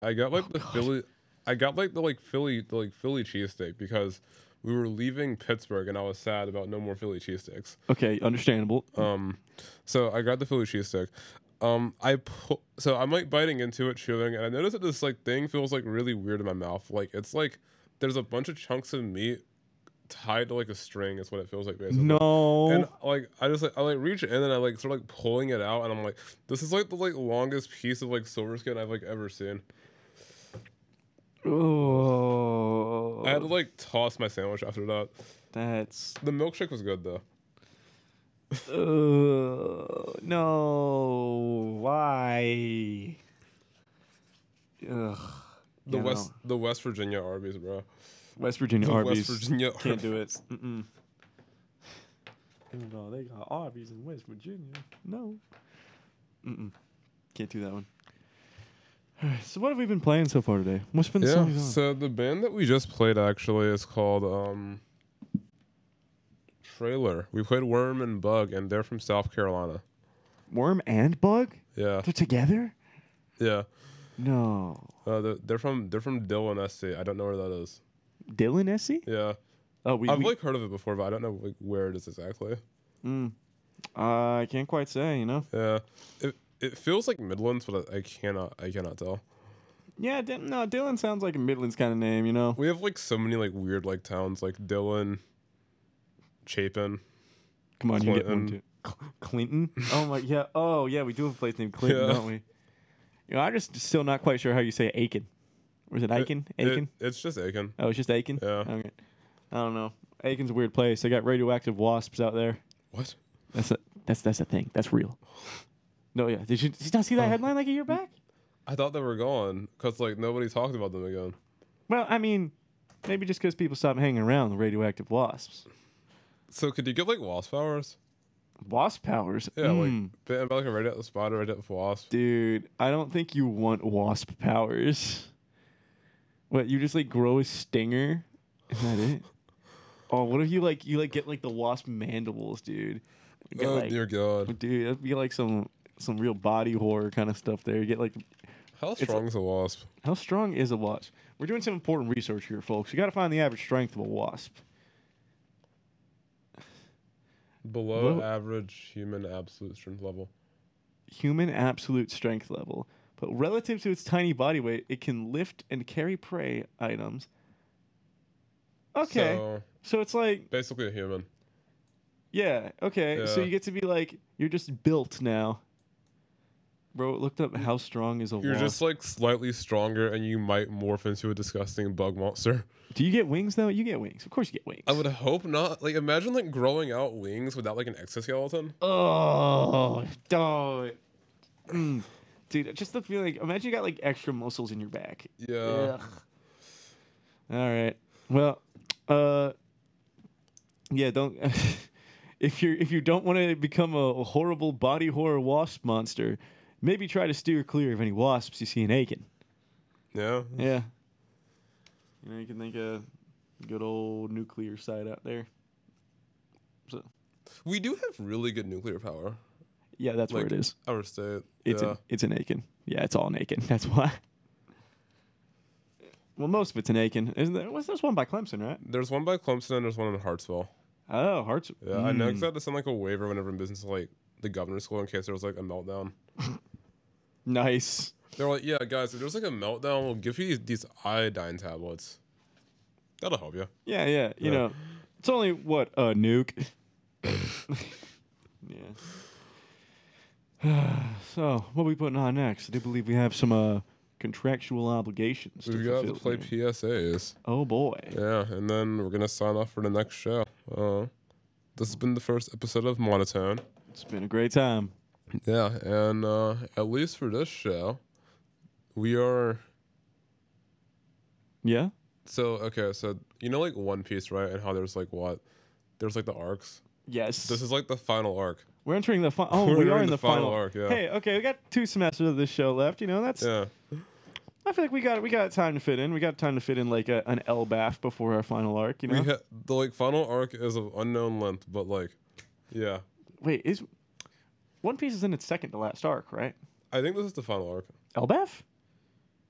I got like Oh, the God. Philly. I got like the Philly cheesesteak because we were leaving Pittsburgh and I was sad about no more Philly cheesesteaks. Okay, understandable. So I got the Philly cheesesteak. So I'm like biting into it, chewing, and I noticed that this like thing feels like really weird in my mouth. Like it's like there's a bunch of chunks of meat tied to like a string. Is what it feels like basically. And No. like I like reach in and I like start like pulling it out, and I'm like, this is like the like longest piece of like silver skin I've like ever seen. I had to Oh, like toss my sandwich after that. that's The milkshake was good though. no. Why? Ugh. The You know, West Virginia Arby's, bro. West Virginia The West Arby's Virginia can't do it. Arby's. Mm-mm. No, they got Arby's in West Virginia. No. Mm-mm. Can't do that one. Alright, so what have we been playing so far today? What's been the Yeah. songs on? So the band that we just played actually is called Trailer. We played Worm and Bug, and they're from South Carolina. Worm and Bug? Yeah. They're together? Yeah. No. They're from Dillon, SC. I don't know where that is. Dylan Essie? Yeah. Oh, I've like heard of it before, but I don't know like where it is exactly. I can't quite say, you know. Yeah. It feels like Midlands, but I cannot tell. Yeah, no, Dylan sounds like a Midlands kind of name, you know. We have like so many like weird like towns like Dillon, Chapin. Come on, you get one Clinton. too. Clinton? Oh my, yeah. Oh yeah, we do have a place named Clinton, Yeah. don't we? You know, I'm just still not quite sure how you say Aiken. Or is it Aiken? Aiken? It's just Aiken. Oh, it's just Aiken. Yeah. Okay. I don't know. Aiken's a weird place. They got radioactive wasps out there. What? That's a thing. That's real. No, yeah. Did you not see that headline like a year back? I thought they were gone because like nobody talked about them again. Well, I mean, maybe just because people stopped hanging around the radioactive wasps. So could you get like wasp powers? Wasp powers? Yeah, like bitten by like a radioactive spider, radioactive wasp. Dude, I don't think you want wasp powers. What, you just like grow a stinger? Is that it? Oh, what if you get like the wasp mandibles, dude? You get, Oh like, dear God! dude, that'd be like some real body horror kind of stuff there. You get like, How strong is a wasp? how strong is a wasp? We're doing some important research here, folks. You got to find the average strength of a wasp. Below Well- average human absolute strength level. Human absolute strength level. But relative to its tiny body weight, it can lift and carry prey items. Okay. So So it's like, basically a human. yeah, okay. So Yeah. you get to be like, you're just built now. Bro, it looked up how strong is a You're wasp. just like slightly stronger, and you might morph into a disgusting bug monster. Do you get wings though? You get wings. Of course you get wings. I would hope not. Like imagine like growing out wings without like an exoskeleton. Oh, don't. Dude, just the feeling. Imagine you got like extra muscles in your back. Yeah. Ugh. All right. Well, yeah. Don't. if you don't want to become a horrible body horror wasp monster, maybe try to steer clear of any wasps you see in Aiken. Yeah. Yeah. You know, you can think of good old nuclear site out there. So We do have really good nuclear power. yeah, that's where Like it is. our state. It's yeah. it's in Aiken. Yeah, it's all in Aiken. That's why. Well, most of it's in Aiken, isn't there? There's one by Clemson, right? There's one by Clemson and there's one in Hartsville. Oh, Hearts. Yeah, I know because I had to send like a waiver whenever in business to like the governor's school in case there was like a meltdown. Nice. They're like, yeah, guys, if there's like a meltdown, we'll give you these iodine tablets. That'll help you. Yeah, yeah. You Yeah. know, it's only what a nuke. Yeah. So, what are we putting on next? I do believe we have some contractual obligations We to got to fulfill play here. PSAs. Oh boy. Yeah, and then we're gonna sign off for the next show. This has been the first episode of Monotone. It's been a great time. Yeah, and at least for this show, we are. Yeah. So okay, so you know like One Piece, right? And how there's like what? There's like the arcs. Yes. This is like the final arc. We're entering the final. Oh, We're we are entering in the the final arc, yeah. Hey, okay, we got 2 semesters of this show left. You know, that's. Yeah. I feel like we got time to fit in. We got time to fit in like an LBAF before our final arc. You know. The like final arc is of unknown length, but like, yeah. Wait, is One Piece is in its second to last arc, right? I think this is the final arc. LBAF?